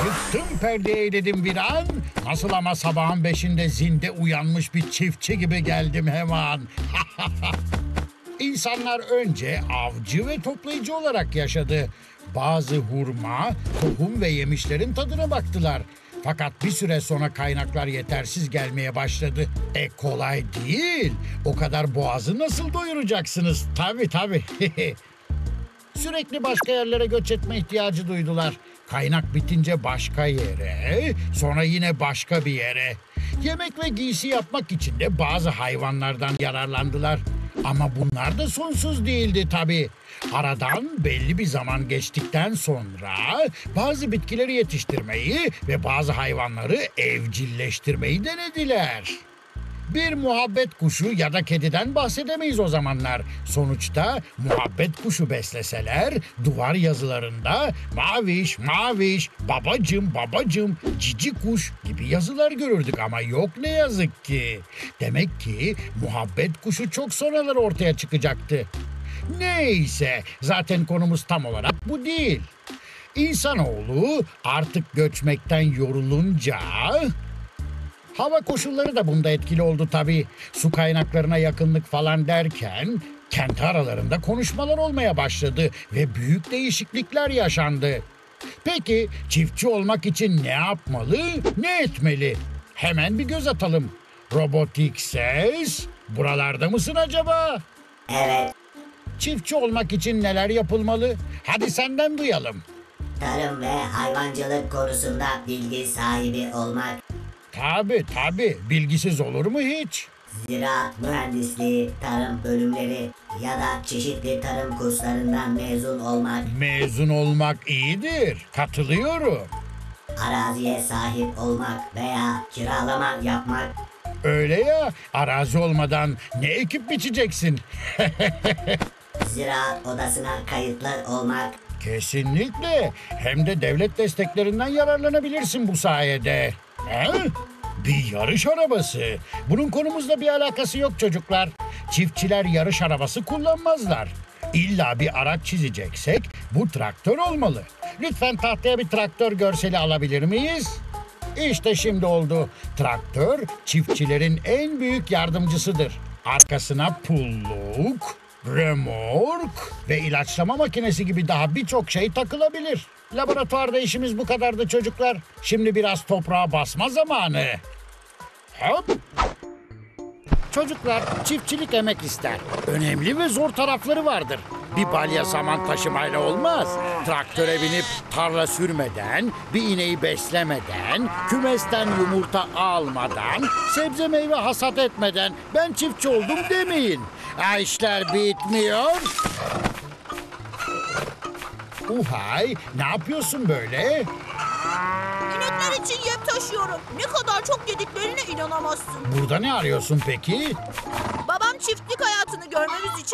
Çıktım perdeye dedim bir an. Nasıl ama sabahın 5'inde zinde uyanmış bir çiftçi gibi geldim hemen. İnsanlar önce avcı ve toplayıcı olarak yaşadı. Bazı hurma, tohum ve yemişlerin tadına baktılar. Fakat bir süre sonra kaynaklar yetersiz gelmeye başladı. Kolay değil. O kadar boğazı nasıl doyuracaksınız? Tabii. Sürekli başka yerlere göç etme ihtiyacı duydular. Kaynak bitince başka yere, sonra yine başka bir yere. Yemek ve giysi yapmak için de bazı hayvanlardan yararlandılar. Ama bunlar da sonsuz değildi tabii. Aradan belli bir zaman geçtikten sonra bazı bitkileri yetiştirmeyi ve bazı hayvanları evcilleştirmeyi denediler. Bir muhabbet kuşu ya da kediden bahsedemeyiz o zamanlar. Sonuçta muhabbet kuşu besleseler duvar yazılarında maviş maviş, babacım babacım, cici kuş gibi yazılar görürdük ama yok ne yazık ki. Demek ki muhabbet kuşu çok sonralar ortaya çıkacaktı. Neyse, zaten konumuz tam olarak bu değil. İnsanoğlu artık göçmekten yorulunca hava koşulları da bunda etkili oldu tabii. Su kaynaklarına yakınlık falan derken kendi aralarında konuşmalar olmaya başladı ve büyük değişiklikler yaşandı. Peki çiftçi olmak için ne yapmalı, ne etmeli? Hemen bir göz atalım. Robotik ses, buralarda mısın acaba? Evet, Çiftçi olmak için neler yapılmalı? Hadi senden duyalım. tarım ve hayvancılık konusunda bilgi sahibi olmak, Tabii, bilgisiz olur mu hiç? ziraat mühendisliği, tarım bölümleri ya da çeşitli tarım kurslarından mezun olmak, Mezun olmak iyidir, katılıyorum. araziye sahip olmak veya kiralama yapmak, Öyle ya, arazi olmadan ne ekip biçeceksin? ziraat odasına kayıtlı olmak, Kesinlikle, hem de devlet desteklerinden yararlanabilirsin bu sayede. He? Bir yarış arabası. Bunun konumuzla bir alakası yok çocuklar. Çiftçiler yarış arabası kullanmazlar. İlla bir araç çizeceksek bu traktör olmalı. Lütfen tahtaya bir traktör görseli alabilir miyiz? İşte şimdi oldu. Traktör çiftçilerin en büyük yardımcısıdır. Arkasına pulluk, remork ve ilaçlama makinesi gibi daha birçok şey takılabilir. Laboratuvarda işimiz bu kadardı çocuklar. Şimdi biraz toprağa basma zamanı. Hop! Çocuklar, çiftçilik emek ister. Önemli ve zor tarafları vardır. Bir balya saman taşımayla olmaz. Traktöre binip tarla sürmeden, bir ineği beslemeden, kümesten yumurta almadan, sebze meyve hasat etmeden ben çiftçi oldum demeyin. İşler bitmiyor. Uhay, ne yapıyorsun böyle? İnekler için yem taşıyorum. Ne kadar çok yediklerine inanamazsın. Burada ne arıyorsun peki? Babam çiftlik hayatını görmemiz için